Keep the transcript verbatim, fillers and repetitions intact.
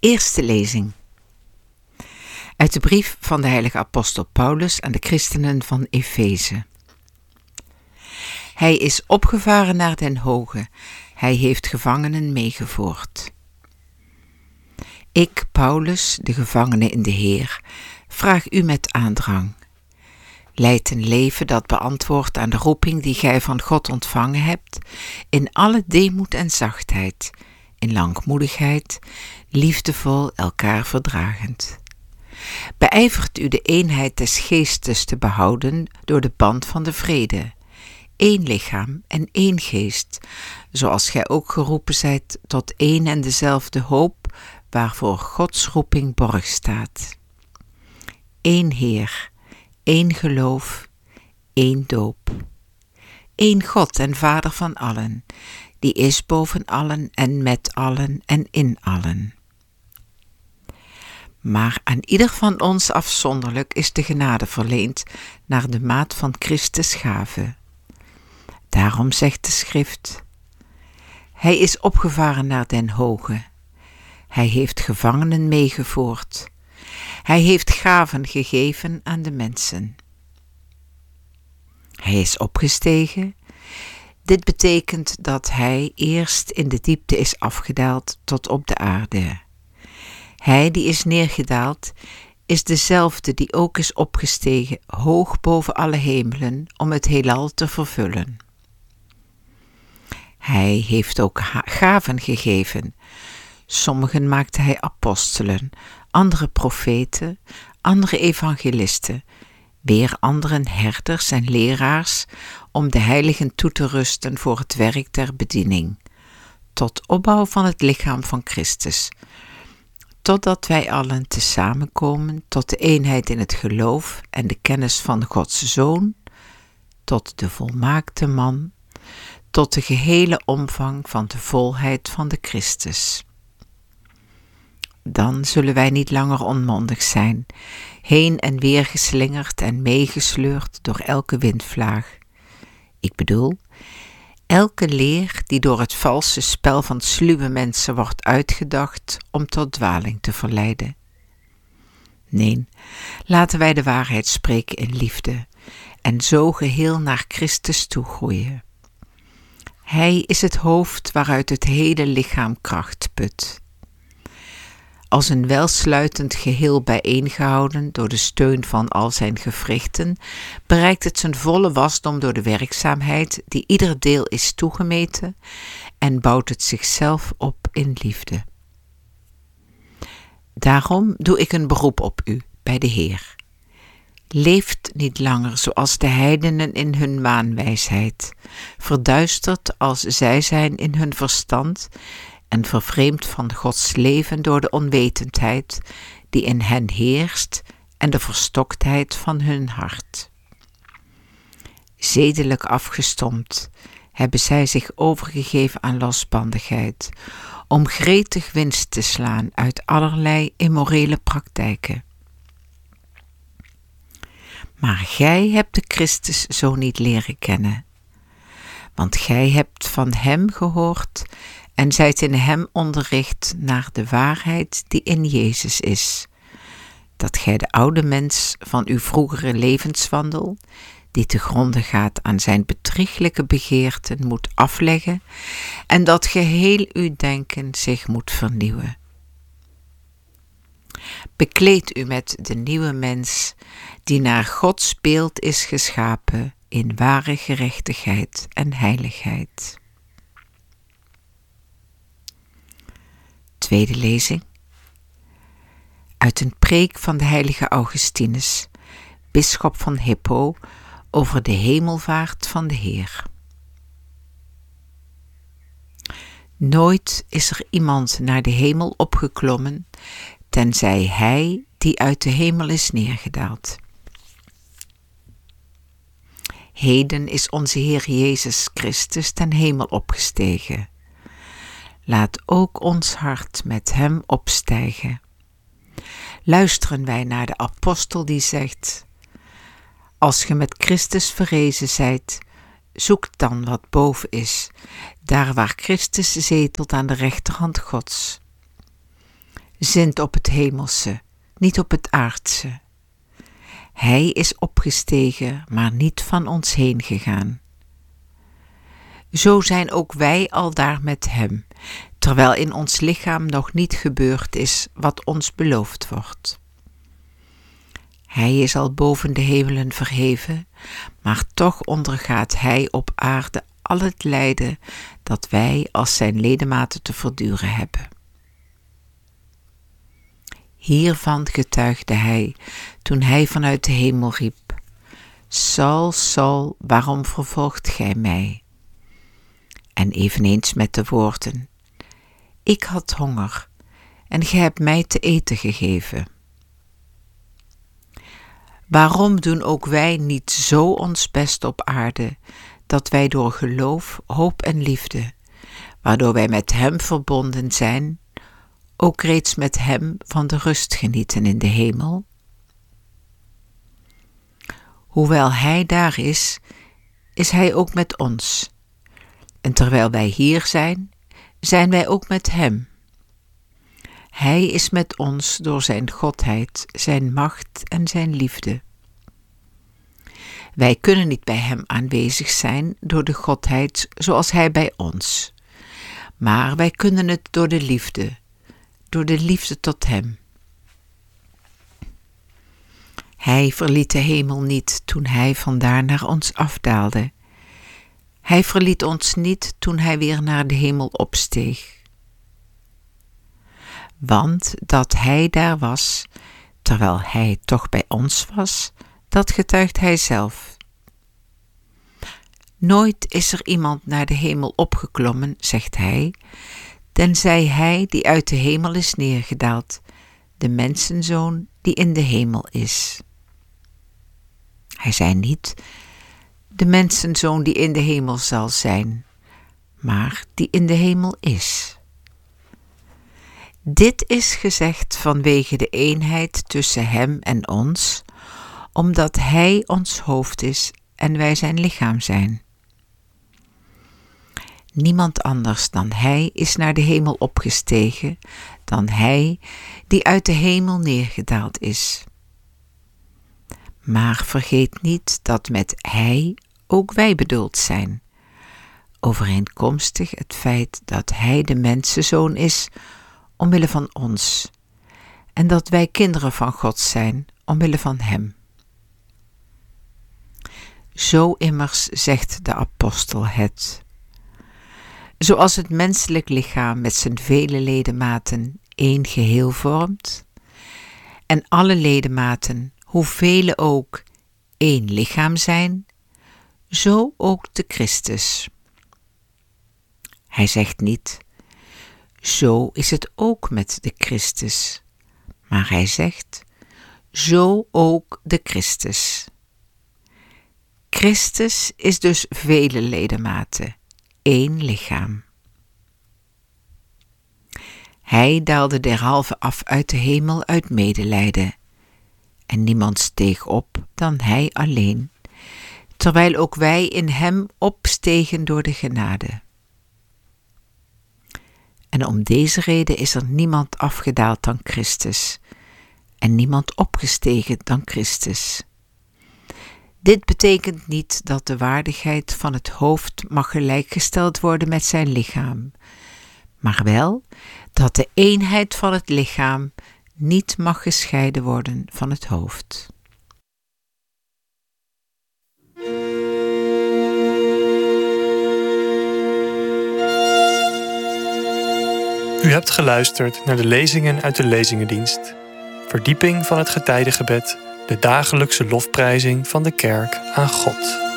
Eerste lezing uit de brief van de heilige apostel Paulus aan de christenen van Efeze. Hij is opgevaren naar den hoge, hij heeft gevangenen meegevoerd. Ik, Paulus, de gevangene in de Heer, vraag u met aandrang. Leid een leven dat beantwoordt aan de roeping die gij van God ontvangen hebt, in alle deemoed en zachtheid, in langmoedigheid, liefdevol elkaar verdragend. Beijvert u de eenheid des geestes te behouden door de band van de vrede, één lichaam en één geest, zoals gij ook geroepen zijt tot één en dezelfde hoop, waarvoor Gods roeping borg staat. Eén Heer, één geloof, één doop. Eén God en Vader van allen, die is boven allen en met allen en in allen. Maar aan ieder van ons afzonderlijk is de genade verleend naar de maat van Christus gave. Daarom zegt de schrift: Hij is opgevaren naar den hoge. Hij heeft gevangenen meegevoerd. Hij heeft gaven gegeven aan de mensen. Hij is opgestegen. Dit betekent dat hij eerst in de diepte is afgedaald tot op de aarde. Hij die is neergedaald, is dezelfde die ook is opgestegen hoog boven alle hemelen om het heelal te vervullen. Hij heeft ook gaven gegeven. Sommigen maakte hij apostelen, andere profeten, andere evangelisten, weer anderen herders en leraars, om de heiligen toe te rusten voor het werk der bediening, tot opbouw van het lichaam van Christus, totdat wij allen tezamen komen tot de eenheid in het geloof en de kennis van Gods Zoon, tot de volmaakte man, tot de gehele omvang van de volheid van de Christus. Dan zullen wij niet langer onmondig zijn, heen en weer geslingerd en meegesleurd door elke windvlaag. Ik bedoel, elke leer die door het valse spel van sluwe mensen wordt uitgedacht om tot dwaling te verleiden. Nee, laten wij de waarheid spreken in liefde en zo geheel naar Christus toe groeien. Hij is het hoofd waaruit het hele lichaam kracht put. Als een welsluitend geheel bijeengehouden door de steun van al zijn gewrichten, bereikt het zijn volle wasdom door de werkzaamheid die ieder deel is toegemeten en bouwt het zichzelf op in liefde. Daarom doe ik een beroep op u bij de Heer. Leeft niet langer zoals de heidenen in hun waanwijsheid, verduisterd als zij zijn in hun verstand en vervreemd van Gods leven door de onwetendheid die in hen heerst en de verstoktheid van hun hart. Zedelijk afgestompt hebben zij zich overgegeven aan losbandigheid, om gretig winst te slaan uit allerlei immorele praktijken. Maar gij hebt de Christus zo niet leren kennen, want gij hebt van hem gehoord en zijt in hem onderricht naar de waarheid die in Jezus is, dat gij de oude mens van uw vroegere levenswandel, die te gronde gaat aan zijn bedrieglijke begeerten, moet afleggen en dat geheel uw denken zich moet vernieuwen. Bekleed u met de nieuwe mens, die naar Gods beeld is geschapen in ware gerechtigheid en heiligheid. Tweede lezing uit een preek van de heilige Augustinus, bisschop van Hippo, over de hemelvaart van de Heer. Nooit is er iemand naar de hemel opgeklommen, tenzij hij die uit de hemel is neergedaald. Heden is onze Heer Jezus Christus ten hemel opgestegen. Laat ook ons hart met hem opstijgen. Luisteren wij naar de apostel die zegt: Als ge met Christus verrezen zijt, zoek dan wat boven is, daar waar Christus zetelt aan de rechterhand Gods. zint op het hemelse, niet op het aardse. Hij is opgestegen, maar niet van ons heen gegaan. Zo zijn ook wij al daar met hem, terwijl in ons lichaam nog niet gebeurd is wat ons beloofd wordt. Hij is al boven de hemelen verheven, maar toch ondergaat hij op aarde al het lijden dat wij als zijn ledematen te verduren hebben. Hiervan getuigde hij toen hij vanuit de hemel riep: Saul, Saul, waarom vervolgt gij mij? En eveneens met de woorden: Ik had honger en gij hebt mij te eten gegeven. Waarom doen ook wij niet zo ons best op aarde, dat wij door geloof, hoop en liefde, waardoor wij met hem verbonden zijn, ook reeds met hem van de rust genieten in de hemel? Hoewel hij daar is, is hij ook met ons. En terwijl wij hier zijn, zijn wij ook met hem. Hij is met ons door zijn godheid, zijn macht en zijn liefde. Wij kunnen niet bij hem aanwezig zijn door de godheid zoals hij bij ons, maar wij kunnen het door de liefde, door de liefde tot hem. Hij verliet de hemel niet toen hij vandaar naar ons afdaalde. Hij verliet ons niet toen hij weer naar de hemel opsteeg. Want dat hij daar was, terwijl hij toch bij ons was, dat getuigt hij zelf. Nooit is er iemand naar de hemel opgeklommen, zegt hij, tenzij hij die uit de hemel is neergedaald, de mensenzoon die in de hemel is. Hij zei niet, de mensenzoon die in de hemel zal zijn, maar die in de hemel is. Dit is gezegd vanwege de eenheid tussen hem en ons, omdat hij ons hoofd is en wij zijn lichaam zijn. Niemand anders dan hij is naar de hemel opgestegen, dan hij die uit de hemel neergedaald is. Maar vergeet niet dat met hij ook wij bedoeld zijn, overeenkomstig het feit dat hij de mensenzoon is omwille van ons, en dat wij kinderen van God zijn omwille van hem. Zo immers zegt de apostel het. Zoals het menselijk lichaam met zijn vele ledematen één geheel vormt, en alle ledematen, hoeveel ook, één lichaam zijn, zo ook de Christus. Hij zegt niet, zo is het ook met de Christus, maar hij zegt, zo ook de Christus. Christus is dus vele ledematen, één lichaam. Hij daalde derhalve af uit de hemel uit medelijden, en niemand steeg op dan hij alleen, terwijl ook wij in hem opstegen door de genade. En om deze reden is er niemand afgedaald dan Christus, en niemand opgestegen dan Christus. Dit betekent niet dat de waardigheid van het hoofd mag gelijkgesteld worden met zijn lichaam, maar wel dat de eenheid van het lichaam niet mag gescheiden worden van het hoofd. U hebt geluisterd naar de lezingen uit de Lezingendienst. Verdieping van het getijdengebed, de dagelijkse lofprijzing van de kerk aan God.